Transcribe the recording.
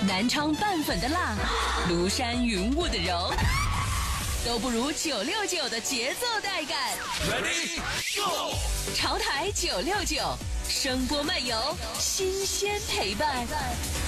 南昌拌粉的辣，庐山云雾的柔，都不如969的节奏带感。 Ready Go！ 潮台969，声波漫游，新鲜陪伴。